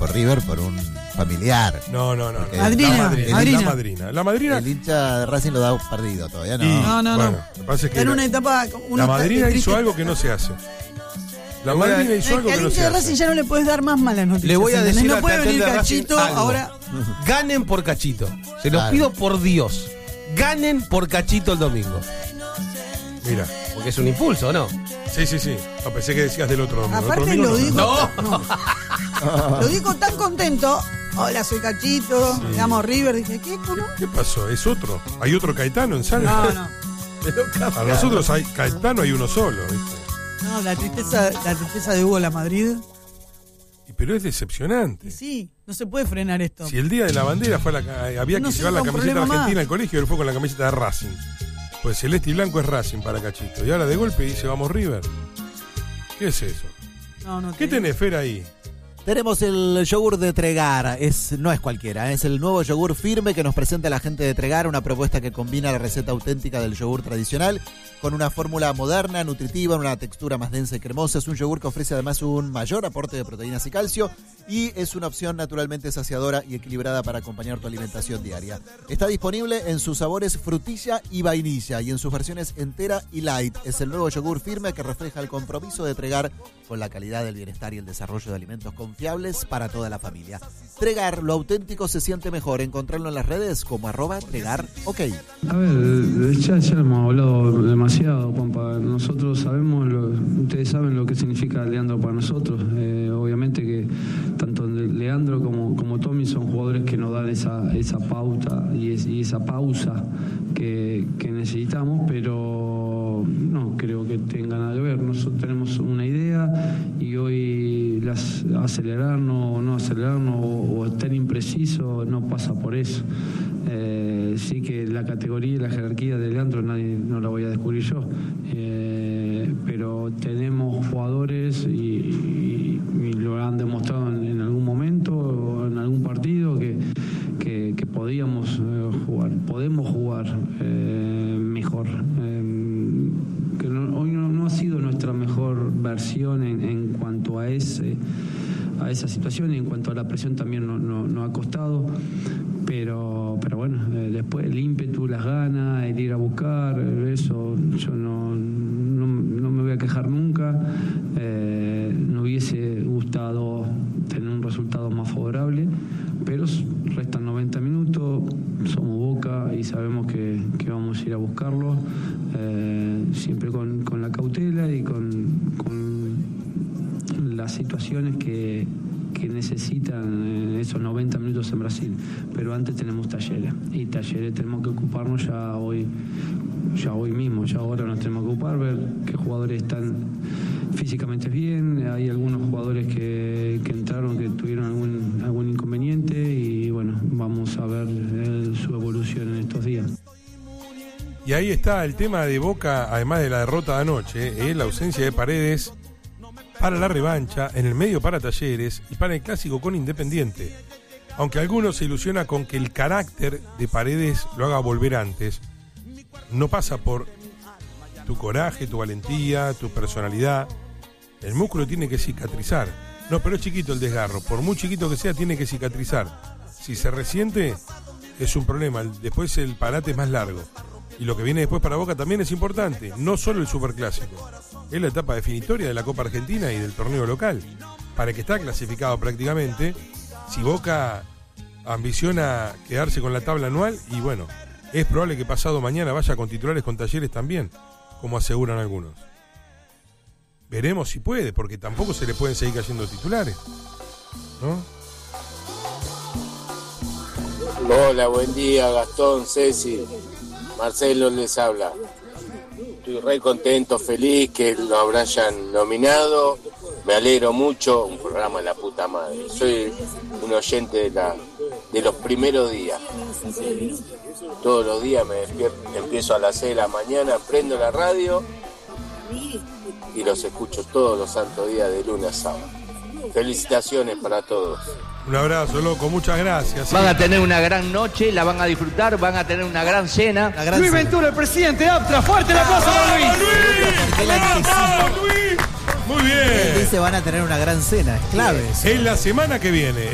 por River por un familiar. No. Madrina. La madrina. El hincha de Racing lo da perdido todavía, ¿no? Y, No. Bueno, lo que pasa es que En una etapa. la madrina hizo algo que no se hace. La madrina hizo algo que Al no se hincha de Racing hace. ya no le puedes dar más malas noticias. Le voy a ¿entendés? decir no al puede plantel venir de Racing Cachito algo. ahora. Ganen por Cachito. Se los Claro. pido por Dios. Ganen por Cachito el domingo. Mira. Porque es un impulso, ¿no? Sí. No, pensé que decías del otro domingo. Aparte ¿El otro lo domingo digo. No. Lo digo tan contento. Hola, soy Cachito. Me llamo River. Dije, ¿qué? ¿Cómo? ¿Qué pasó? ¿Es otro? ¿Hay otro Caetano en Salta? No. A nosotros hay Caetano, hay uno solo, ¿viste? No, la tristeza de Hugo La Madrid. Pero es decepcionante. Y sí, no se puede frenar esto. Si el día de la bandera había No que sé, llevar la un camiseta problema argentina más. al colegio, él fue con la camiseta de Racing. Pues celeste y blanco es Racing para Cachito. Y ahora de golpe dice, vamos River. ¿Qué es eso? No, ¿Qué tenés, Fer, ahí? Tenemos el yogur de Tregar, no es cualquiera, es el nuevo yogur firme que nos presenta la gente de Tregar, una propuesta que combina la receta auténtica del yogur tradicional con una fórmula moderna, nutritiva, una textura más densa y cremosa. Es un yogur que ofrece además un mayor aporte de proteínas y calcio y es una opción naturalmente saciadora y equilibrada para acompañar tu alimentación diaria. Está disponible en sus sabores frutilla y vainilla y en sus versiones entera y light. Es el nuevo yogur firme que refleja el compromiso de Tregar con la calidad del bienestar y el desarrollo de alimentos confiables para toda la familia. Tregar, lo auténtico se siente mejor. Encontrarlo en las redes como @TregarOK. A ver, ya hemos hablado demasiado, Pampa. Nosotros sabemos, ustedes saben lo que significa Leandro para nosotros. Obviamente que tanto Leandro como Tommy son jugadores que nos dan esa pauta y esa pausa que necesitamos, pero no creo que tenga nada que ver. Nosotros tenemos una idea y hoy acelerarnos o no acelerarnos o estar impreciso no pasa por eso. Sí que la categoría y la jerarquía de Leandro no la voy a descubrir yo, pero tenemos jugadores y lo han demostrado en algún momento o en algún partido que podemos jugar mejor. Que hoy no ha sido nuestra mejor versión en cuanto a esa situación y en cuanto a la presión también nos ha costado, pero bueno, después el ímpetu, las ganas, el ir a buscar, eso yo no me voy a quejar nunca. No hubiese gustado tener un resultado más favorable, pero restan 90 minutos, somos Boca y sabemos que vamos a ir a buscarlo, siempre con la cautela y con las situaciones que necesitan esos 90 minutos en Brasil. Pero antes tenemos Talleres y Talleres tenemos que ocuparnos ya hoy mismo, ya ahora nos tenemos que ocupar, ver qué jugadores están físicamente bien. Hay algunos jugadores que entraron que tuvieron algún inconveniente y bueno, vamos a ver su evolución en estos días. Y ahí está el tema de Boca, además de la derrota de anoche, la ausencia de Paredes para la revancha, en el medio para Talleres y para el clásico con Independiente. Aunque algunos se ilusiona con que el carácter de Paredes lo haga volver antes, no pasa por tu coraje, tu valentía, tu personalidad. El músculo tiene que cicatrizar. No, pero es chiquito el desgarro. Por muy chiquito que sea, tiene que cicatrizar. Si se resiente, es un problema. Después el parate es más largo. Y lo que viene después para Boca también es importante. No solo el superclásico. Es la etapa definitoria de la Copa Argentina y del torneo local. Para el que está clasificado prácticamente, si Boca ambiciona quedarse con la tabla anual, y bueno, es probable que pasado mañana vaya con titulares con Talleres también, como aseguran algunos. Veremos si puede, porque tampoco se le pueden seguir cayendo titulares, ¿no? Hola, buen día, Gastón, Ceci, Marcelo les habla. Estoy re contento, feliz que lo hayan nominado. Me alegro mucho, un programa de la puta madre. Soy un oyente de los primeros días. Todos los días me despierto, empiezo a las 6 de la mañana, prendo la radio y los escucho todos los santos días de lunes a sábado. Felicitaciones para todos. Un abrazo, loco, muchas gracias. Van a tener una gran noche, la van a disfrutar, van a tener una gran cena. Luis Ventura, el presidente de Aptra, fuerte el aplauso para Luis. ¡Vamos, Luis! Muy bien. Él dice van a tener una gran cena, es clave. En la semana que viene.